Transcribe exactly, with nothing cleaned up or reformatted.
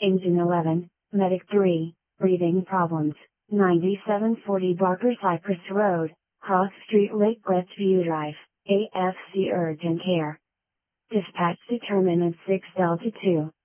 Engine eleven, Medic three, breathing problems, ninety-seven forty Barker Cypress Road, Cross Street Lake West View Drive, A F C Urgent Care. Dispatch determinant six Delta two.